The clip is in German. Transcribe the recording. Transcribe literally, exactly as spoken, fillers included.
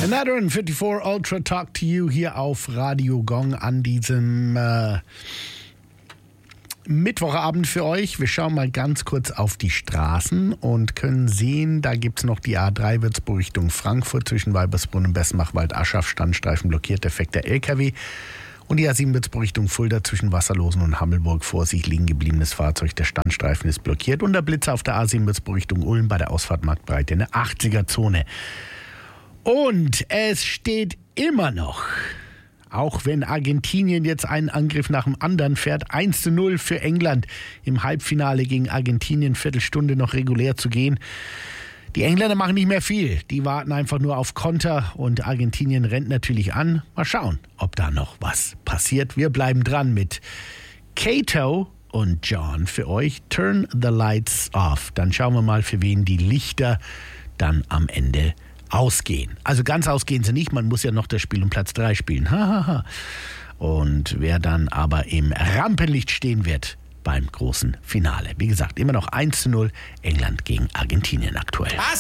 Another vierundvierzig Ultra Talk to You hier auf Radio Gong an diesem äh, Mittwochabend für euch. Wir schauen mal ganz kurz auf die Straßen und können sehen, da gibt es noch die A drei Würzburg Richtung Frankfurt zwischen Weibersbrunn und Bessenmachwald, Aschach, Standstreifen blockiert, defekter L K W. Und die A sieben Würzburg Richtung Fulda zwischen Wasserlosen und Hammelburg, Vorsicht, liegen gebliebenes Fahrzeug, der Standstreifen ist blockiert. Und der Blitzer auf der A sieben Würzburg Richtung Ulm bei der Ausfahrt Marktbreite in der achtziger-Zone. Und es steht immer noch, auch wenn Argentinien jetzt einen Angriff nach dem anderen fährt, eins zu null für England im Halbfinale gegen Argentinien, Viertelstunde noch regulär zu gehen. Die Engländer machen nicht mehr viel, die warten einfach nur auf Konter und Argentinien rennt natürlich an. Mal schauen, ob da noch was passiert. Wir bleiben dran mit Kato und John für euch. Turn the lights off. Dann schauen wir mal, für wen die Lichter dann am Ende ausgehen. Also ganz ausgehen sie nicht, man muss ja noch das Spiel um Platz drei spielen. Hahaha. Und wer dann aber im Rampenlicht stehen wird beim großen Finale. Wie gesagt, immer noch eins zu null England gegen Argentinien aktuell.